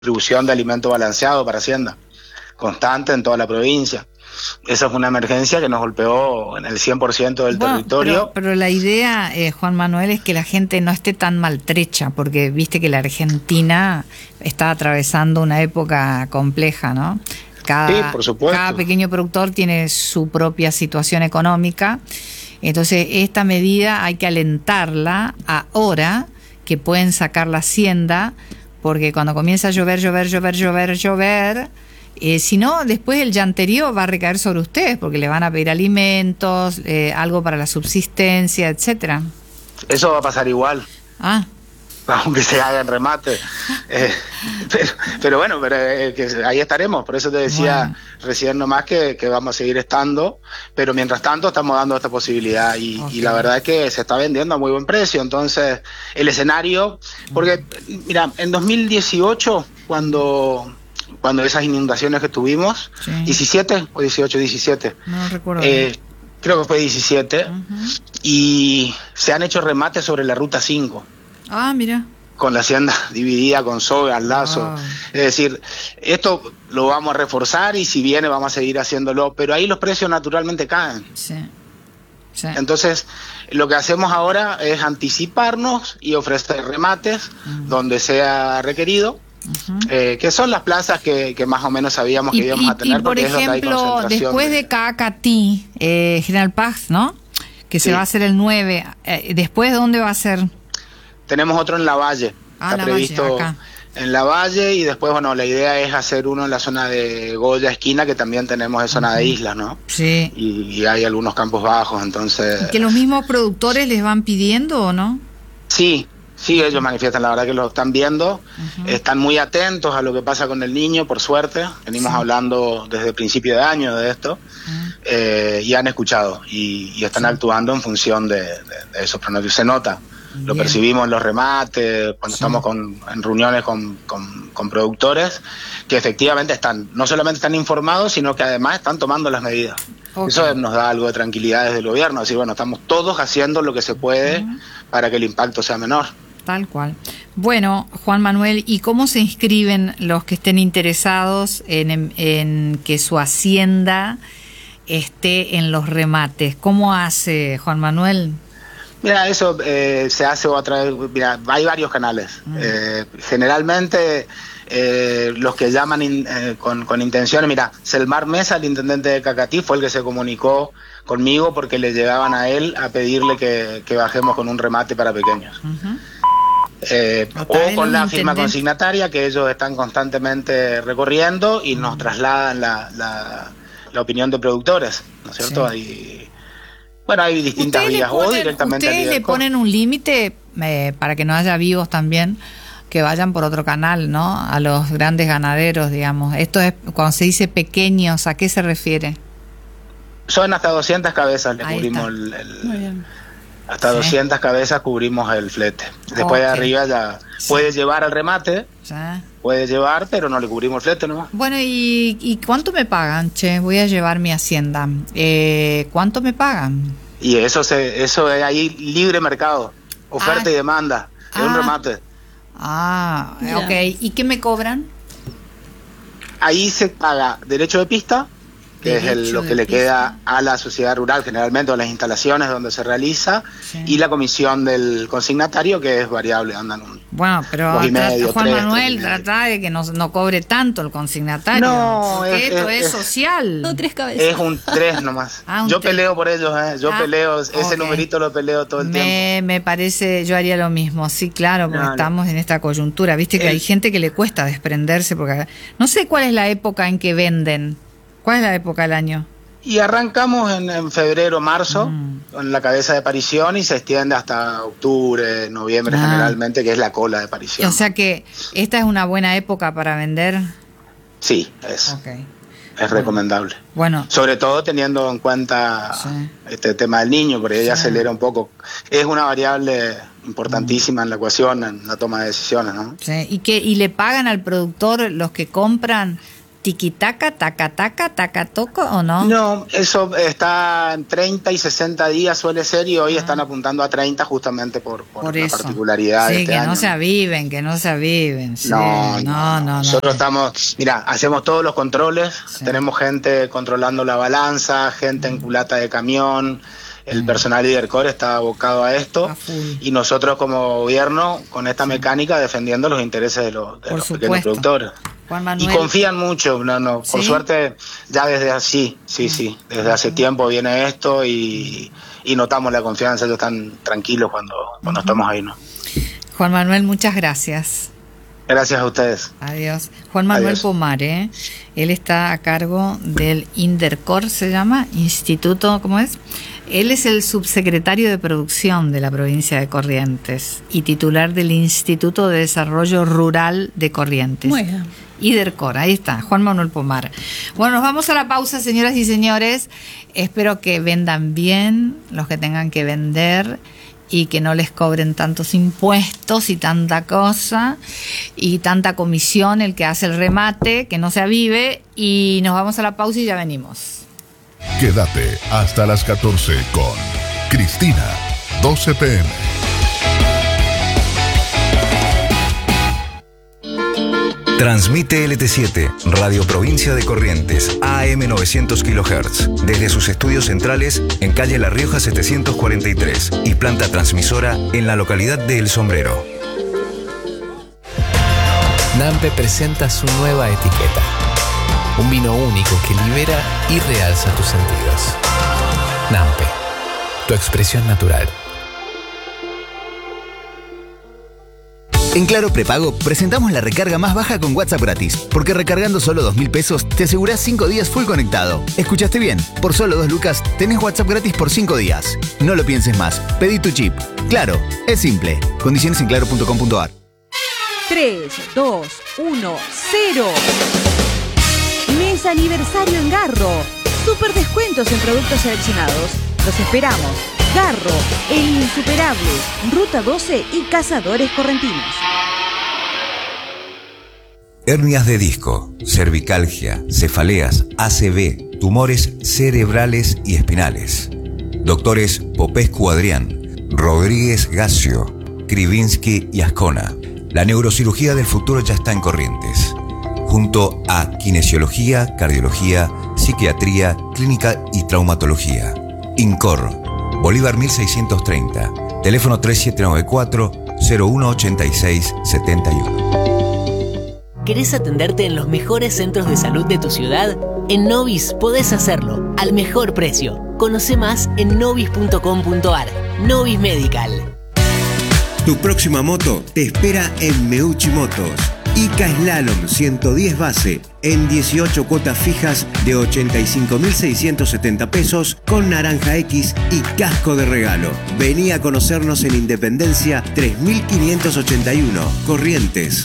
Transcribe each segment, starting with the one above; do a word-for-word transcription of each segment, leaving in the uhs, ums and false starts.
distribución de alimento balanceado para Hacienda, constante en toda la provincia. Esa fue una emergencia que nos golpeó en el cien por ciento del bueno, territorio. Pero, pero la idea, eh, Juan Manuel, es que la gente no esté tan maltrecha, porque viste que la Argentina está atravesando una época compleja, ¿no? Cada, sí, por supuesto. Cada pequeño productor tiene su propia situación económica. Entonces, esta medida hay que alentarla ahora que pueden sacar la hacienda, porque cuando comienza a llover, llover, llover, llover, llover, eh, si no, después el llanterío va a recaer sobre ustedes, porque le van a pedir alimentos, eh, algo para la subsistencia, etcétera. Eso va a pasar igual. Ah. Aunque se hagan remate. Eh, pero, pero bueno, pero, eh, que ahí estaremos. Por eso te decía bueno. recién nomás que, que vamos a seguir estando. Pero mientras tanto estamos dando esta posibilidad. Y, okay. y la verdad es que se está vendiendo a muy buen precio. Entonces, el escenario... Porque, mira, en dos mil dieciocho, cuando... cuando esas inundaciones que tuvimos, sí. diecisiete o dieciocho, diecisiete. No recuerdo. Eh, creo que fue diecisiete. Uh-huh. Y se han hecho remates sobre la ruta cinco. Ah, mira. Con la hacienda dividida, con sogas, lazo. Oh. Es decir, esto lo vamos a reforzar y si viene vamos a seguir haciéndolo, pero ahí los precios naturalmente caen. Sí. Sí. Entonces, lo que hacemos ahora es anticiparnos y ofrecer remates uh-huh. donde sea requerido. Uh-huh. Eh, que son las plazas que, que más o menos sabíamos que y, íbamos y, a tener. Y por porque ejemplo, es después de, de Caacatí, eh, General Paz, ¿no? Que se sí. va a hacer el nueve. Eh, ¿Después dónde va a ser? Tenemos otro en Lavalle. Ah, está la previsto Valle, acá. En Lavalle, y después, bueno, la idea es hacer uno en la zona de Goya Esquina, que también tenemos de zona uh-huh. de islas, ¿no? Sí. Y, y hay algunos campos bajos, entonces... ¿Y que los mismos productores les van pidiendo o no? Sí. Sí, ellos manifiestan, la verdad que lo están viendo, uh-huh. están muy atentos a lo que pasa con el niño, por suerte, venimos sí. hablando desde el principio de año de esto, uh-huh. eh, y han escuchado, y, y están sí. actuando en función de, de, de esos pronósticos. Se nota, bien. Lo percibimos en los remates, cuando sí. estamos con, en reuniones con, con, con productores, que efectivamente están, no solamente están informados, sino que además están tomando las medidas. Okay. Eso nos da algo de tranquilidad desde el gobierno, decir, bueno, estamos todos haciendo lo que se puede uh-huh. para que el impacto sea menor. Tal cual. Bueno, Juan Manuel, ¿y cómo se inscriben los que estén interesados en, en, en que su hacienda esté en los remates? ¿Cómo hace, Juan Manuel? Mira, eso eh, se hace a través, mira, hay varios canales. Mm. Eh, generalmente eh, los que llaman in, eh, con, con intenciones, mira, Selmar Mesa, el intendente de Caacatí, fue el que se comunicó conmigo porque le llegaban a él a pedirle que, que bajemos con un remate para pequeños. Uh-huh. Eh, o con la firma consignataria que ellos están constantemente recorriendo y uh-huh. nos trasladan la, la, la opinión de productores, ¿no es cierto? Sí. Y, bueno, hay distintas vías ponen, o directamente. ¿Ustedes le ponen un límite eh, para que no haya vivos también que vayan por otro canal, ¿no? A los grandes ganaderos, digamos. Esto es, cuando se dice pequeños, ¿a qué se refiere? Son hasta doscientas cabezas, le Ahí cubrimos está. el... el Muy bien. Hasta sí. doscientas cabezas cubrimos el flete. Después okay. de arriba ya sí. puede llevar al remate, sí. puede llevar, pero no le cubrimos el flete nomás. Bueno, ¿y, y cuánto me pagan? Che, voy a llevar mi hacienda. Eh, ¿Cuánto me pagan? Y eso se, eso es ahí libre mercado, oferta ah. y demanda, es ah. un remate. Ah, Mira. ok. ¿Y qué me cobran? Ahí se paga derecho de pista, que es el, lo que le pista. queda a la sociedad rural, generalmente, o las instalaciones donde se realiza, sí. y la comisión del consignatario, que es variable, andan un Bueno, pero dos y medio, Juan tres, Manuel tres trata de que no, no cobre tanto el consignatario. No, es, esto es, es social. No, tres cabezas. Es un tres nomás. Ah, un yo tres. peleo por ellos, ¿eh? yo ah, peleo, ese okay. numerito lo peleo todo el me, tiempo. Me parece, yo haría lo mismo, sí, claro, porque no, estamos no. en esta coyuntura. Viste que el, hay gente que le cuesta desprenderse, porque no sé cuál es la época en que venden. ¿Cuál es la época del año? Y arrancamos en, en febrero, marzo, mm. con la cabeza de parición y se extiende hasta octubre, noviembre ah. generalmente, que es la cola de parición. O sea que esta es una buena época para vender. Sí, es. Okay. Es bueno. recomendable. Bueno. Sobre todo teniendo en cuenta sí. este tema del niño, porque ella sí. acelera un poco. Es una variable importantísima mm. en la ecuación, en la toma de decisiones, ¿no? Sí. ¿Y, que, y le pagan al productor los que compran tiquitaca, taca, taca, taca, toco o no? No, eso está en treinta y sesenta días suele ser, y hoy ah. están apuntando a treinta justamente por, por, por la eso. particularidad sí, de este que año. no se aviven, que no se aviven. Sí. No, no, no, no, no. Nosotros no. estamos, mira, hacemos todos los controles, sí. tenemos gente controlando la balanza, gente en culata de camión. El personal Lidercore está abocado a esto a y nosotros como gobierno con esta mecánica defendiendo los intereses de los, de los pequeños productores. Juan Manuel. Y confían mucho, no, no, por ¿Sí? suerte ya desde así, sí, sí, desde hace tiempo viene esto y, y notamos la confianza, ellos están tranquilos cuando, cuando uh-huh. estamos ahí, ¿no? Juan Manuel, muchas gracias. Gracias a ustedes. Adiós. Juan Manuel Adiós. Pomar, ¿eh? Él está a cargo del INDERCOR, se llama, Instituto, ¿cómo es? Él es el subsecretario de Producción de la provincia de Corrientes y titular del Instituto de Desarrollo Rural de Corrientes. Muy bien. INDERCOR, ahí está, Juan Manuel Pomar. Bueno, nos vamos a la pausa, señoras y señores. Espero que vendan bien los que tengan que vender y que no les cobren tantos impuestos y tanta cosa y tanta comisión el que hace el remate, que no se avive. Y nos vamos a la pausa y ya venimos. Quédate hasta las catorce con Cristina, doce pe eme. Transmite L T siete, Radio Provincia de Corrientes, A M novecientos kilohertz, desde sus estudios centrales en calle La Rioja setecientos cuarenta y tres y planta transmisora en la localidad de El Sombrero. Nampe presenta su nueva etiqueta. Un vino único que libera y realza tus sentidos. Nampe, tu expresión natural. En Claro Prepago presentamos la recarga más baja con WhatsApp gratis, porque recargando solo dos mil pesos te asegurás cinco días full conectado. ¿Escuchaste bien? Por solo dos lucas tenés WhatsApp gratis por cinco días. No lo pienses más, pedí tu chip. Claro, es simple. Condiciones en claro punto com punto a r. tres, dos, uno, cero. Mes aniversario en Garro. Super descuentos en productos seleccionados. Los esperamos. Garro, El Insuperable, Ruta doce y Cazadores Correntinos. Hernias de disco, cervicalgia, cefaleas, A C V, tumores cerebrales y espinales. Doctores Popescu Adrián, Rodríguez Gacio, Krivinsky y Ascona. La neurocirugía del futuro ya está en Corrientes. Junto a kinesiología, cardiología, psiquiatría, clínica y traumatología. INCOR, Bolívar mil seiscientos treinta, teléfono tres siete nueve cuatro, cero uno ocho seis siete uno. ¿Querés atenderte en los mejores centros de salud de tu ciudad? En Novis podés hacerlo al mejor precio. Conoce más en novis punto com punto a r. Novis Medical. Tu próxima moto te espera en Meucci Motos. Ica Slalom ciento diez base en dieciocho cuotas fijas de ochenta y cinco mil seiscientos setenta pesos con naranja X y casco de regalo. Vení a conocernos en Independencia tres mil quinientos ochenta y uno, Corrientes.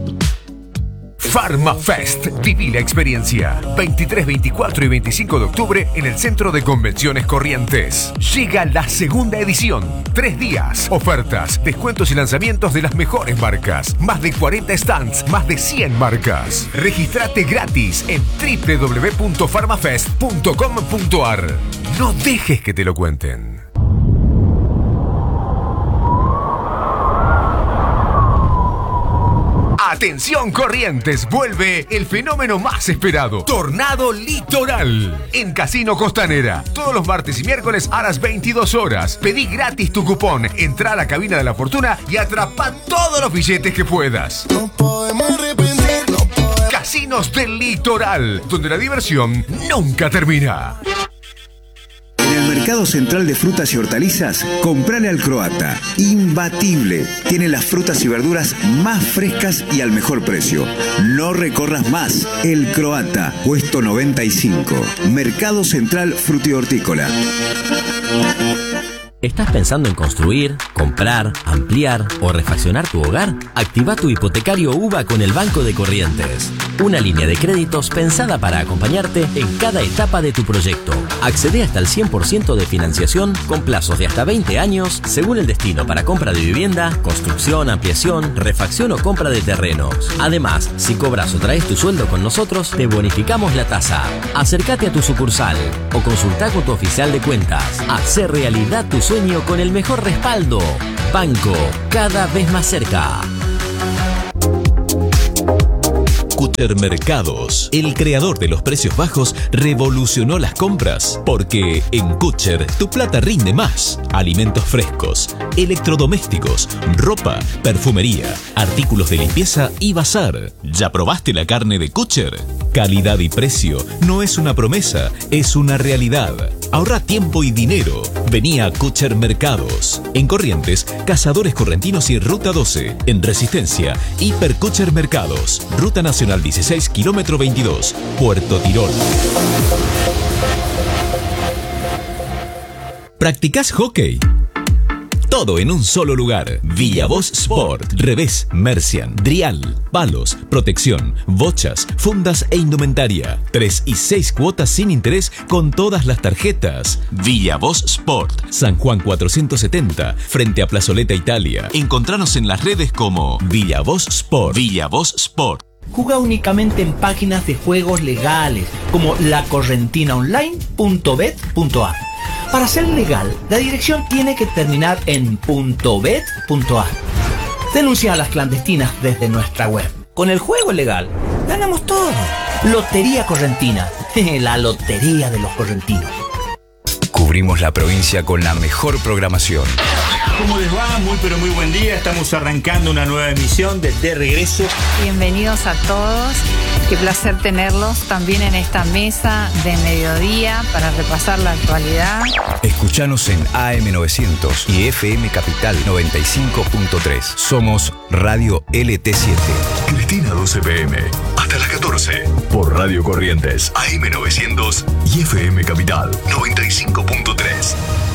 PharmaFest. Viví la experiencia. veintitrés, veinticuatro y veinticinco de octubre en el Centro de Convenciones Corrientes. Llega la segunda edición. Tres días. Ofertas, descuentos y lanzamientos de las mejores marcas. Más de cuarenta stands, más de cien marcas. Regístrate gratis en doble u doble u doble u punto farmafest punto com punto a r. No dejes que te lo cuenten. Atención Corrientes, vuelve el fenómeno más esperado, Tornado Litoral, en Casino Costanera. Todos los martes y miércoles a las veintidós horas. Pedí gratis tu cupón, entra a la cabina de la fortuna y atrapa todos los billetes que puedas. No podemos arrepentir, no podemos. Casinos del Litoral, donde la diversión nunca termina. En el Mercado Central de Frutas y Hortalizas, comprale al Croata. Imbatible. Tiene las frutas y verduras más frescas y al mejor precio. No recorras más. El Croata, puesto noventa y cinco. Mercado Central Frutihortícola. ¿Estás pensando en construir, comprar, ampliar o refaccionar tu hogar? Activa tu hipotecario U V A con el Banco de Corrientes. Una línea de créditos pensada para acompañarte en cada etapa de tu proyecto. Accede hasta el cien por ciento de financiación con plazos de hasta veinte años según el destino para compra de vivienda, construcción, ampliación, refacción o compra de terrenos. Además, si cobras o traes tu sueldo con nosotros, te bonificamos la tasa. Acércate a tu sucursal o consulta con tu oficial de cuentas. Hacé realidad tu sueño con el mejor respaldo. Banco, cada vez más cerca. Kutcher Mercados, el creador de los precios bajos, revolucionó las compras, porque en Kutcher tu plata rinde más. Alimentos frescos, electrodomésticos, ropa, perfumería, artículos de limpieza y bazar. ¿Ya probaste la carne de Kutcher? Calidad y precio no es una promesa, es una realidad. Ahorra tiempo y dinero. Vení a Kutcher Mercados. En Corrientes, Cazadores Correntinos y Ruta doce. En Resistencia, Hiper Kutcher Mercados. Ruta Nacional dieciséis, kilómetro veintidós, Puerto Tirol. ¿Practicás hockey? Todo en un solo lugar. Villavoz Sport. Revés, Mercian, Drial, palos, protección, bochas, fundas e indumentaria. Tres y seis cuotas sin interés con todas las tarjetas. Villavoz Sport. San Juan cuatrocientos setenta, frente a Plazoleta Italia. Encontranos en las redes como Villavoz Sport. Villavoz Sport. Juega únicamente en páginas de juegos legales como la correntina online punto bet punto a. Para ser legal, la dirección tiene que terminar en .bet punto a. Denuncia a las clandestinas desde nuestra web. Con el juego legal, ganamos todo. Lotería Correntina, la lotería de los correntinos. Cubrimos la provincia con la mejor programación. ¿Cómo les va? Muy pero muy buen día. Estamos arrancando una nueva emisión de De Regreso. Bienvenidos a todos. Qué placer tenerlos también en esta mesa de mediodía para repasar la actualidad. Escuchanos en A M novecientos y F M Capital noventa y cinco punto tres. Somos Radio L T siete. Cristina doce P M hasta las catorce por Radio Corrientes A M novecientos y F M Capital noventa y cinco punto tres.